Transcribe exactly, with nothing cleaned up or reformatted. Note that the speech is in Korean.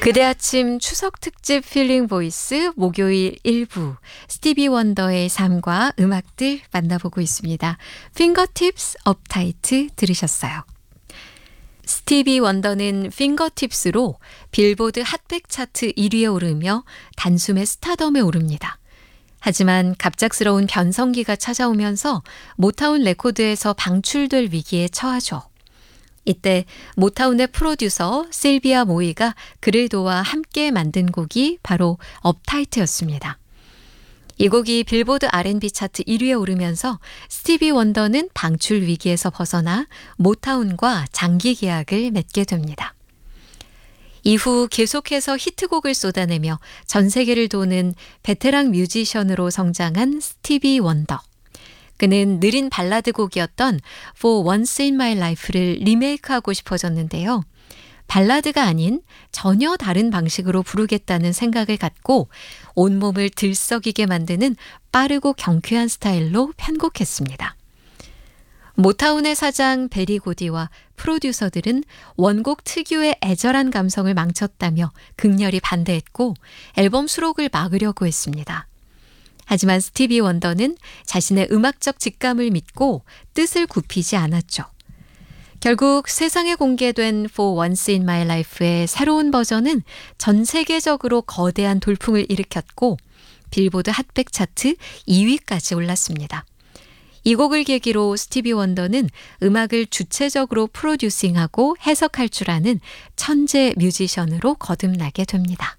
그대 아침 추석 특집 필링 보이스 목요일 일 부 스티비 원더의 삶과 음악들 만나보고 있습니다. 핑거팁스 업타이트 들으셨어요. 스티비 원더는 핑거팁스로 빌보드 핫백 차트 일 위에 오르며 단숨에 스타덤에 오릅니다. 하지만 갑작스러운 변성기가 찾아오면서 모타운 레코드에서 방출될 위기에 처하죠. 이때 모타운의 프로듀서 실비아 모이가 그를 도와 함께 만든 곡이 바로 업타이트였습니다. 이 곡이 빌보드 알앤비 차트 일 위에 오르면서 스티비 원더는 방출 위기에서 벗어나 모타운과 장기 계약을 맺게 됩니다. 이후 계속해서 히트곡을 쏟아내며 전 세계를 도는 베테랑 뮤지션으로 성장한 스티비 원더. 그는 느린 발라드 곡이었던 For Once in My Life를 리메이크하고 싶어졌는데요. 발라드가 아닌 전혀 다른 방식으로 부르겠다는 생각을 갖고 온몸을 들썩이게 만드는 빠르고 경쾌한 스타일로 편곡했습니다. 모타운의 사장 베리 고디와 프로듀서들은 원곡 특유의 애절한 감성을 망쳤다며 극렬히 반대했고 앨범 수록을 막으려고 했습니다. 하지만 스티비 원더는 자신의 음악적 직감을 믿고 뜻을 굽히지 않았죠. 결국 세상에 공개된 For Once in My Life의 새로운 버전은 전 세계적으로 거대한 돌풍을 일으켰고 빌보드 핫백 차트 이 위까지 올랐습니다. 이 곡을 계기로 스티비 원더는 음악을 주체적으로 프로듀싱하고 해석할 줄 아는 천재 뮤지션으로 거듭나게 됩니다.